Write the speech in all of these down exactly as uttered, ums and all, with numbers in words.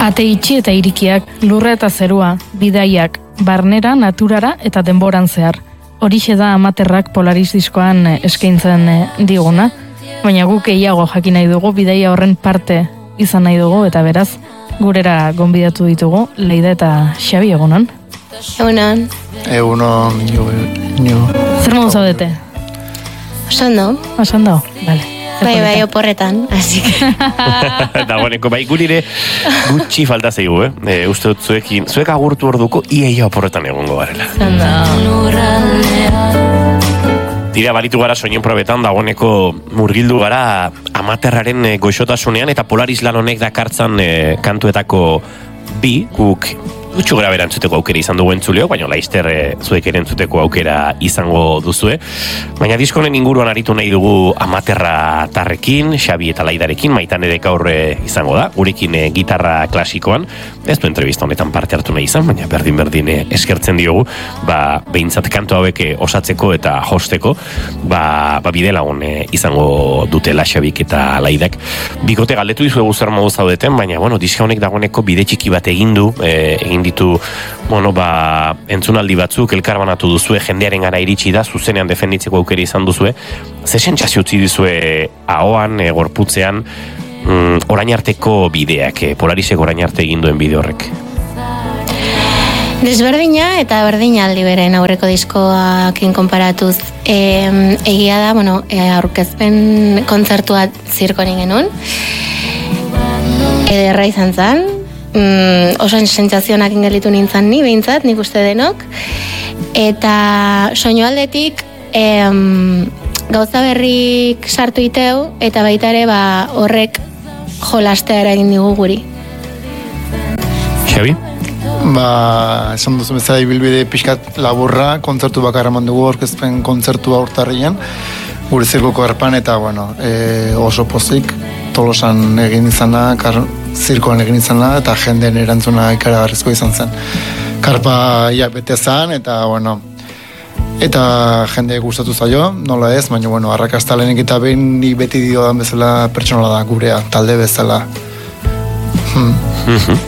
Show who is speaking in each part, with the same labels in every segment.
Speaker 1: Ate itxi eta irikiak, lurra eta zerua, bidaiak, barnera, naturara eta denboran zehar. Horixe da Amaterrak Polaris diskoan eskaintzen diguna, baina guk gehiago jakin nahi dugu, bidaia horren parte izan nahi dugu, eta beraz, gurera gonbidatu ditugu, Leida eta Xabi, egunon.
Speaker 2: Egunon.
Speaker 3: Egunon, nio.
Speaker 1: Zer modu zaudete?
Speaker 2: Osando.
Speaker 1: Osando, bale.
Speaker 2: Bai, bai, oporretan, así que...
Speaker 4: Dagoeneko, bai, gurire gutxi falta zeigu, eh? E, uste dut zuekin, zuek agurtu orduko iaia oporretan egongo garela. Tira, baritu gara soinen probetan, dagoeneko murgildu gara Amaterraren goxotasunean, eta Polaris lan honek dakartzan e, kantuetako bi, guk gutxu gara berantzuteko aukera izan dugu entzuleo, baina laizter e, zuek ere entzuteko aukera izango duzue. Baina diskonen inguruan aritu nahi dugu Amaterra tarrekin, Xabi eta Laidarekin, Maitan ere gaur e, izango da, gurekin e, gitarra klasikoan, ez du entrevista honetan parte hartu nahi izan, baina berdin-berdin e, eskertzen diogu, ba, behintzat kantu hauek e, osatzeko eta hosteko, ba, ba bide lagun e, izango dutela Xabik eta Laidak. Bikote galdetu dizuegu zer modu zaudeten, baina, bueno, diska honek dagoeneko bide txiki bat egin du, e, egin ditu, bueno, ba, entzunaldi batzuk, elkarbanatu duzue, jendearen gara iritsi da, zuzenean defenditzeko aukera izan duzue. Ze sentsazio utzi dizue ahoan, e, gorputzean, mm, orain arteko bideak, e, Polarisek orain arte egin duen bide horrek?
Speaker 2: Desberdina eta berdina aldi beren aurreko diskoakin konparatuz. E, egia da, bueno, e, aurkezpen kontzertua zirkoan genuen. Ederra izan zen. Mm, oso sentsazioak ingelitu nintzen ni, behintzat, nik uste denok. Eta soinu aldetik em, gauza berrik sartu iteu, eta baita ere ba, horrek jolastea eragin digu guri.
Speaker 4: Xabi?
Speaker 3: Ba, esan duzu bezala ibilbide pixkat laburra, kontzertu bakarra eman dugu, orkezpen kontzertua urtarrian, gure zirkoko erpan, eta bueno, e, oso pozik, Tolosan egin izana, kar, zirkoan egin izana, eta jendeen erantzuna ikaragarrizko izan zen. Karpa ja bete zen, eta bueno, eta jende gustatu zaio, nola ez, baina bueno, arrakasta lehenik eta behin ni beti diodan bezala pertsonala da gurea, talde bezala. Hmm.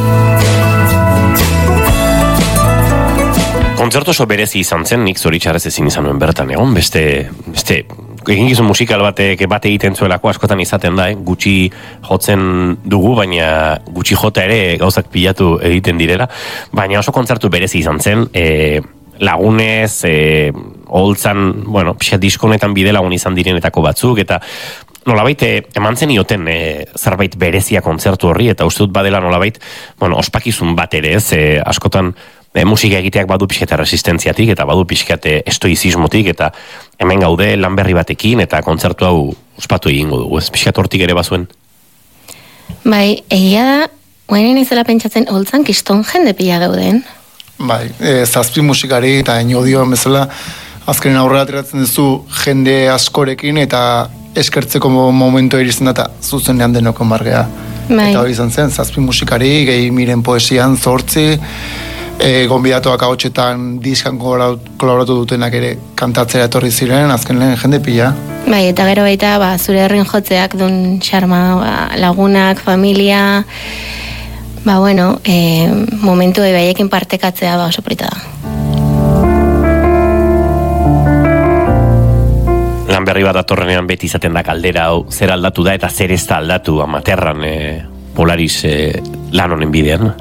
Speaker 4: Kontzertu oso berezi izan zen, nik zoritxarrez ezin izan nuen bertan egon, beste, beste, egin gizun musikal batek bat egiten zuelako askotan izaten da, eh? Gutxi jotzen dugu, baina gutxi jota ere gauzak pilatu egiten direla, baina oso kontzertu berezi izan zen, e, lagunez, e, holtzan, bueno, pixat diskonetan bide lagun izan direnetako batzuk, eta nolabait eman zen ioten e, zerbait berezia kontzertu horri, eta uste dut badela nolabait, bueno, ospakizun bat ere ez, e, askotan, E, musika egiteak badu pixketa resistentziatik eta badu pixkete estoizismotik eta hemen gaude lan berri batekin eta kontzertu hau ospatu egingo dugu, ez pixkat hortik ere bazuen?
Speaker 2: Bai, egia da, guainen izela pentsatzen holtzan kiston jende pila gauden.
Speaker 3: Bai, e, zazpi musikari eta inodio bezala azkenen aurrera ateratzen duzu jende askorekin eta eskertzeko momentu irizten da eta zuzenean denoko margea.
Speaker 2: Bai.
Speaker 3: Eta hori izan zen, zazpi musikari, gehi miren poesian zortzi, E, gonbidatuak ahotsetan diskan kolaboratu dutenak ere kantatzera etorri ziren, azken lehen jende pila.
Speaker 2: Bai, eta gero baita, ba, zure herrin jotzeak dun xarma, ba, lagunak, familia, ba, bueno, e, momentu ebaiekin partekatzea, ba, oso polita da.
Speaker 4: Lan berri bat atorrenean beti izaten da kaldera hau, zer aldatu da eta zer ez da aldatu Amaterran e, Polaris e, lan honen bidean.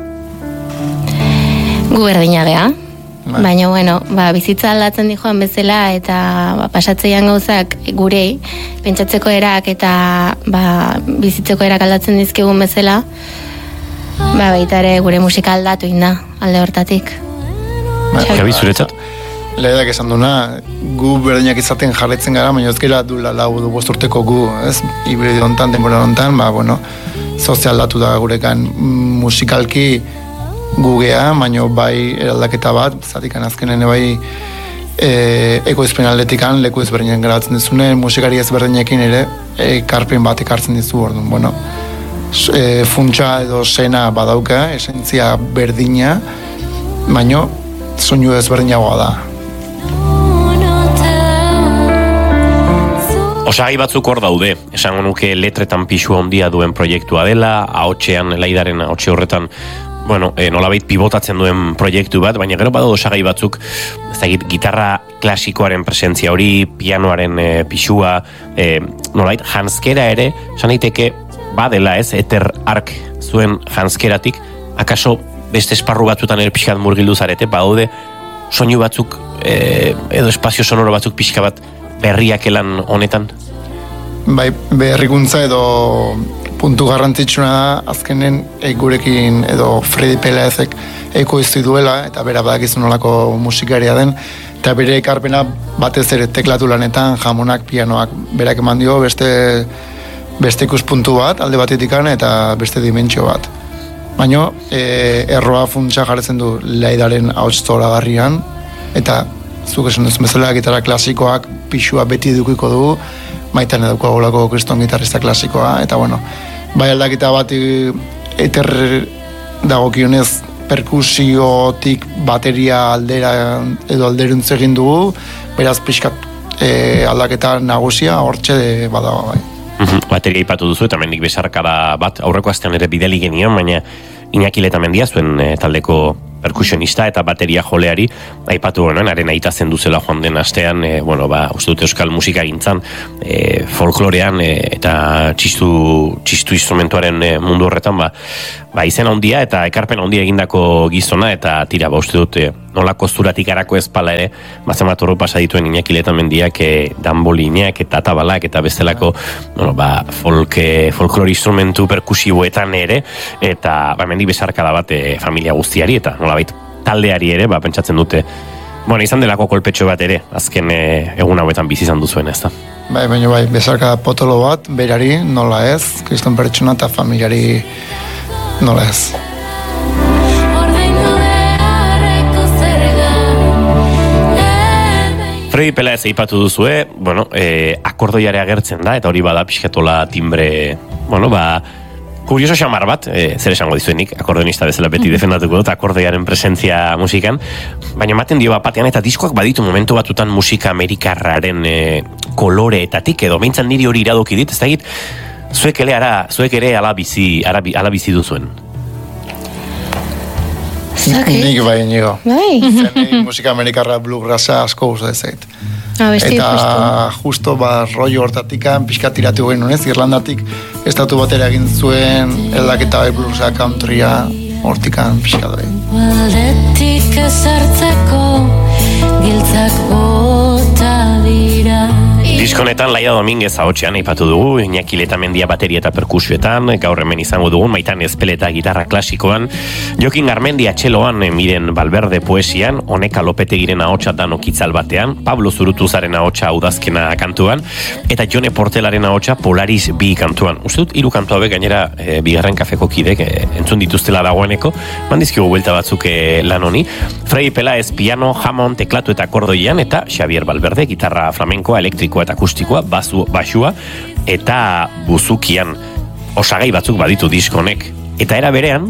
Speaker 2: Gu berdina geha, baina bueno, ba, bizitza aldatzen dijoan bezala eta ba, pasatzeian gauzak gurei, pentsatzeko erak eta ba, bizitzeko erak aldatzen dizkigun bezala, ba, baita ere gure musika aldatu inda, alde hortatik.
Speaker 4: Xabi, zuretzat?
Speaker 3: Lehedak esan duna, gu berdinak izaten jarretzen gara, baina ez gara dula lau du bosturteko gu, ez? Ibridi hontan, denbora hontan, ba, bueno, sozial aldatu da gurekan musikalki, gugea, baina bai eraldaketa bat, zatikan azkenen bai e, ekoizpen aldetikan, leku ezberdinen garatzen dizune, musikari ezberdinekin ere, e, karpen bat ekartzen dizu orduan, bueno, e, funtsa edo sena badauka, esentzia berdina, baina soinu ezberdinagoa da.
Speaker 4: Osagai batzuk hor daude, esango nuke letretan pixua handia duen proiektua dela, ahotsean, laidaren ahotse horretan, bueno, e, nolabait pivotatzen duen proiektu bat, baina gero badu osagai batzuk, ez dakit, gitarra klasikoaren presentzia hori, pianoaren e, pixua, e, nolabait, janskera ere, esan daiteke, badela ez, eter ark zuen janskeratik, akaso beste esparru batzutan ere pixkat murgildu zarete, badaude soinu batzuk, e, edo espazio sonoro batzuk pixka bat berriak elan honetan?
Speaker 3: Bai, berrikuntza edo puntu garrantzitsuna da, azkenen e, gurekin edo Freddy Pelaezek ekoiztu duela, eta bera badakizun nolako musikaria den, eta bere ekarpena batez ere teklatu lanetan, jamonak, pianoak, berak eman dio beste, beste ikuspuntu bat, alde batetikan, eta beste dimentsio bat. Baina, e, erroa funtsa jarretzen du laidaren ahots zoragarrian, eta zuk esan duzun bezala gitarra klasikoak pixua beti edukiko du, maitan eduko agolako kriston gitarrista klasikoa, eta bueno, bai aldaketa bat eter dagokionez perkusiotik bateria aldera edo alderuntz egin dugu, beraz pixkat e, aldaketa nagusia hortxe badago bai.
Speaker 4: Bateria ipatu duzu, eta mendik besarkada bat, aurreko astean ere bideli genion, baina Iñaki Letamendia zuen e, taldeko perkusionista eta bateria joleari aipatu honen, haren aita zendu zela joan den astean, e, bueno, ba, uste dut euskal musika gintzan, e, folklorean e, eta txistu, txistu instrumentuaren e, mundu horretan, ba, ba izen handia eta ekarpen handia egindako gizona, eta tira, ba, uste dut, e, nolako zuratik arako ezpala ere, bazemat horro pasa dituen Iñaki Letamendiak, e, danbolineak eta tabalak eta bestelako, bueno, ba, folk, e, folklore instrumentu perkusiboetan ere, eta ba, mendik besarkada bat e, familia guztiari, eta nolabait taldeari ere, ba, pentsatzen dute, bueno, izan delako kolpetxo bat ere, azken e, egun hauetan bizi izan duzuen, ez da.
Speaker 3: Bai, baina bai, besarkada potolo bat, berari, nola ez, kriston pertsona eta familiari nola ez.
Speaker 4: Freddy Pelaez eipatu duzue, bueno, e, akordoiare agertzen da, eta hori bada pixkatola timbre, bueno, ba, kurioso xamar bat, e, zer esango dizuenik, akordonista bezala beti defendatuko dut, akordoiaren presentzia musikan, baina ematen dio bapatean, eta diskoak baditu momentu batutan musika amerikarraren e, koloreetatik, edo behintzan niri hori iradoki dit, ez da egit, zuek ere, ara, zuek ere ala bizi, ara, ala bizi duzuen.
Speaker 3: Nik bai nigo.
Speaker 2: Bai.
Speaker 3: Zenei musika amerikarra bluegrassa asko gusta ezait.
Speaker 2: Ah, besti,
Speaker 3: eta
Speaker 2: justo.
Speaker 3: justo ba rollo hortatikan pixka tiratu genuen ez, Irlandatik estatu batera egin zuen eldaketa bai bluesa countrya hortikan pixka bai.
Speaker 5: Aldetik ezartzeko giltzak bota dira.
Speaker 4: Diskonetan Laia Dominguez ahotsean aipatu dugu, Iñaki Letamendia bateria eta perkusioetan, gaur hemen izango dugu, Maitan Ezpeleta gitarra klasikoan, Jokin Garmendia txeloan, Miren Valverde poesian, Oneka Lopetegiren ahotsa Dano Kitzal batean, Pablo Zurutuzaren ahotsa Udazkena kantuan, eta Jone Portelaren ahotsa Polaris bi kantuan. Uste dut, hiru kantu hauek gainera e, bigarren kafeko kidek e, entzun dituztela dagoeneko, mandizkigu buelta batzuk e, lan honi. Freddy Pelaez piano, jamon, teklatu eta akordoian, eta Xavier Valverde gitarra flamenkoa, elektrikoa eta akustikoa, basu, basua, eta buzukian osagai batzuk baditu diskonek. Eta era berean,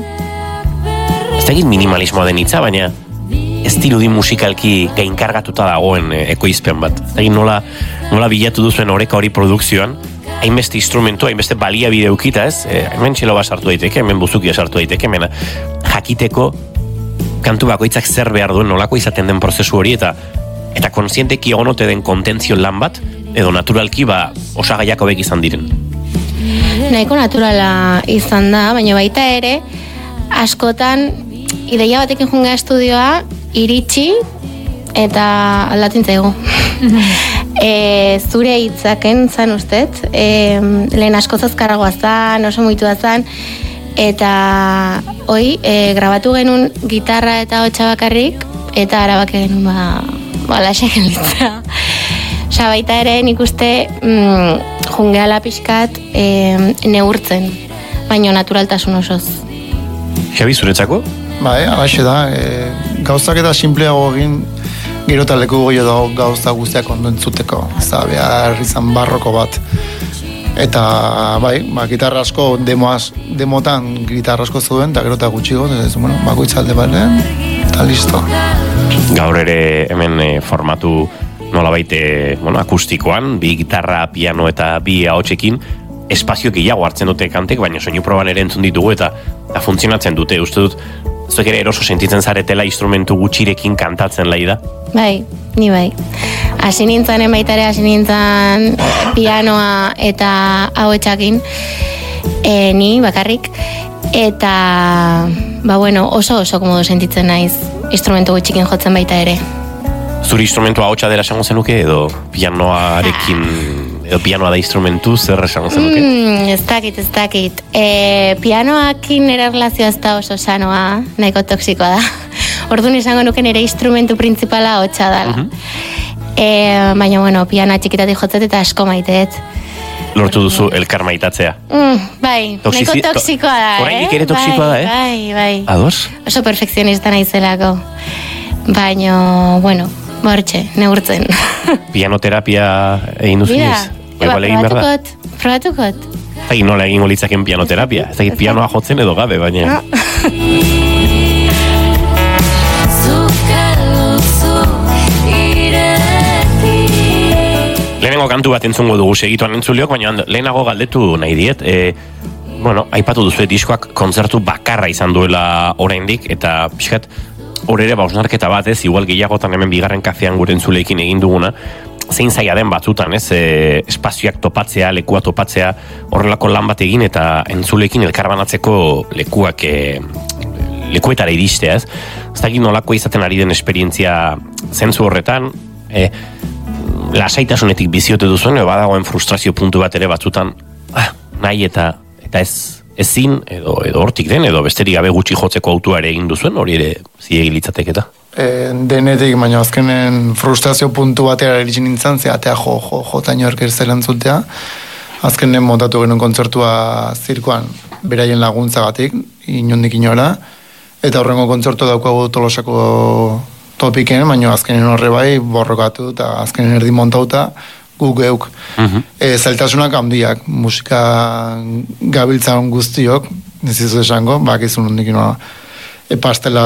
Speaker 4: ez da egin minimalismoa den hitza, baina ez dirudi musikalki gainkargatuta dagoen e, ekoizpen bat. Ez da egin nola, nola bilatu duzuen oreka hori produkzioan, hainbeste instrumentu, hainbeste baliabide ukita, ez? E, hemen txelo bat sartu daiteke, hemen buzukia sartu daiteke, hemen jakiteko kantu bakoitzak zer behar duen, nolako izaten den prozesu hori, eta eta konsienteki egonote den kontentzio lan bat, edo naturalki ba osagaiak hobek izan diren.
Speaker 2: Nahiko naturala izan da, baina baita ere, askotan ideia batekin junga estudioa, iritsi eta aldatzen zaigu. e, zure hitzaken zan ustez, e, lehen asko zazkarragoa zan, oso muitu da zan, eta hoi, e, grabatu genuen gitarra eta hotxa bakarrik, eta arabak genuen ba, ba lasek elitza. Osa, baita ere nik uste mm, jungeala pixkat e, neurtzen, baino naturaltasun osoz.
Speaker 4: Javi, zuretzako?
Speaker 3: Bai, alaxe da, e, gauzak eta simpleago egin gero eta leku goio dago gauza guztiak ondo entzuteko, ez da, behar izan barroko bat. Eta, bai, ba, gitarra asko, demoaz, demotan gitarra asko zuen, eta gero eta gutxigo, ez, bueno, bakoitzalde bale, eta listo.
Speaker 4: Gaur ere hemen e, formatu nolabait, bueno, akustikoan, bi gitarra, piano eta bi ahotsekin, espazio gehiago hartzen dute kantek, baina soinu proban ere entzun ditugu eta, eta funtzionatzen dute, uste dut, zuek ere eroso sentitzen zaretela instrumentu gutxirekin kantatzen lai da?
Speaker 2: Bai, ni bai. Hasi nintzen baita ere, hasi nintzen pianoa eta ahotsakin, e, ni bakarrik, eta ba bueno, oso oso komodo sentitzen naiz instrumentu gutxikin jotzen baita ere.
Speaker 4: Zuri instrumentua ahotsa dela esango zenuke edo pianoarekin edo pianoa da instrumentu zer esango zenuke?
Speaker 2: Mm, ez dakit, ez dakit. E, pianoakin nire erlazioa ez da oso sanoa, nahiko toksikoa da. Orduan izango nuke nire instrumentu principala ahotsa dela. Uh-huh. e, baina, bueno, pianoa txikitatik jotzet eta asko maiteet.
Speaker 4: Lortu duzu elkar maitatzea.
Speaker 2: Mm, bai,
Speaker 4: Toxici...
Speaker 2: nahiko toksikoa da, eh?
Speaker 4: Oraindik ere toksikoa da, eh?
Speaker 2: Bai, bai.
Speaker 4: Ados?
Speaker 2: Oso perfekzionista naizelako. Baina, bueno, bortxe, neurtzen.
Speaker 4: Pianoterapia egin duzu
Speaker 2: Mira, eba, probatukot, probatukot.
Speaker 4: Ez dakit nola egingo litzaken pianoterapia. Ez dakit pianoa jotzen edo gabe, baina...
Speaker 2: No.
Speaker 4: Lehenengo kantu bat entzungo dugu segituan entzuliok, baina lehenago galdetu nahi diet. E, bueno, aipatu duzu diskoak kontzertu bakarra izan duela oraindik, eta pixkat, hor ere bausnarketa bat ez, igual gehiagotan hemen bigarren kafean gure entzuleekin egin duguna, zein zaila den batzutan, ez, e, espazioak topatzea, lekua topatzea, horrelako lan bat egin eta entzuleekin elkarbanatzeko lekuak e, lekuetara iristea, ez? Ez dakit nolako izaten ari den esperientzia zentzu horretan, e, lasaitasunetik biziote duzuen, edo badagoen frustrazio puntu bat ere batzutan, ah, nahi eta eta ez ezin, edo, edo hortik den, edo besterik gabe gutxi jotzeko autua ere egin duzuen, hori ere ziegi litzateketa.
Speaker 3: E, denetik, baina azkenen frustrazio puntu batera eritxin nintzen, ze atea jo, jo, jota inork ez zela entzutea. Azkenen montatu genuen kontzertua zirkoan, beraien laguntzagatik, inondik inora, eta horrengo kontzertu daukagu Tolosako topiken, baina azkenen horre bai borrokatu, eta azkenen erdi montauta, gu geuk. Uh-huh. E, zailtasunak handiak, musika gabiltzan guztiok, nezizu esango, bakizun hondik inoa, e, pastela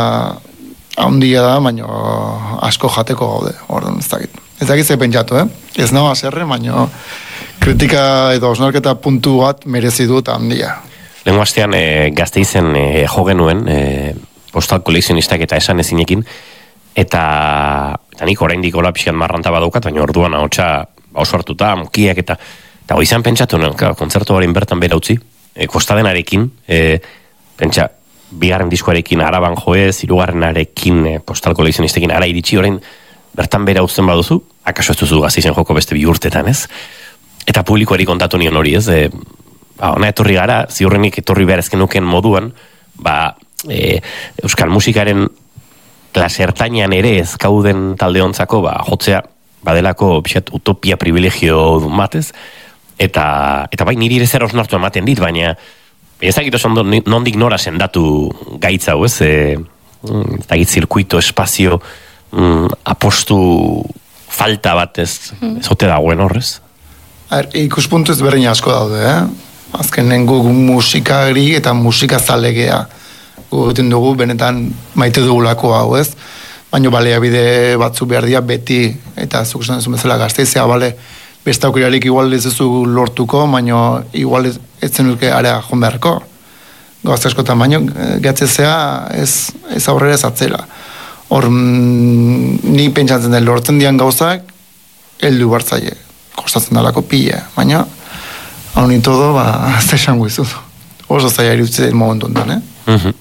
Speaker 3: handia da, baina asko jateko gaude, orduan ez dakit. Ez dakit ze pentsatu, eh? Ez nago aserre, baina kritika edo osnarketa puntu bat merezi dut handia.
Speaker 4: Lehenko astean e, Gasteizen e, jo genuen, e, postal kolekzionistak eta esan ezinekin, eta, eta nik oraindik hola pixkat marranta badaukat, baina orduan ahotsa oso hartuta, mokiak eta eta goizan pentsatu nuen, kontzertu horrein bertan bera utzi, e, kostadenarekin, e, pentsa, bigarren diskoarekin araban joez, hirugarrenarekin e, postal kolekzionistekin ara iritsi orain bertan bera utzen baduzu, akaso ez duzu Gasteizen joko beste bi urtetan, ez? Eta publikoari kontatu nion hori, ez? E, ba, ona etorri gara, ziurrenik etorri behar ezken nuken moduan, ba, e, euskal musikaren klase ertainan ere ez kauden talde ontzako, ba, jotzea badelako pixat utopia privilegio matez, eta, eta bai niri ere zer osnartu ematen dit, baina ez dakit oso nondik nora sendatu gaitza, ez? E, ez dakit zirkuito, espazio, mm, apostu falta bat ez, ez ote dagoen horrez?
Speaker 3: Ikuspuntu ez berdin asko daude, eh? Azkenen gu musikari eta musika zalegea. Gu egiten dugu, benetan maite dugulako hau, ez? Baina baliabide batzu behar dira beti, eta zuk esan duzu bezala Gasteizea, bale, beste aukerarik igual ez duzu lortuko, baina igual ez, ez zenuke area joan beharko. Gauza askotan, baina gatzezea ez, ez aurrera ez atzela. Hor, mm, ni pentsatzen den lortzen dian gauzak, heldu bartzaile, kostatzen dalako pila, baina hau ni todo, ba, ez esango izut. Oso zaila irutzen momentu ondan, eh?
Speaker 4: Uh-huh.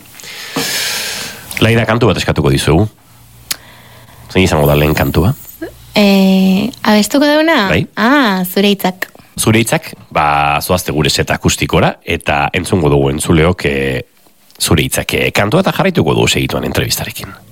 Speaker 4: Laida, kantu bat eskatuko dizugu. Zein izango da lehen kantua?
Speaker 2: E, abestuko dauna?
Speaker 4: Bai.
Speaker 2: Ah, zure hitzak.
Speaker 4: Zure hitzak, ba, zoazte gure set akustikora, eta entzungo dugu entzuleok e, zure hitzak e, kantua eta jarraituko dugu segituan entrevistarekin.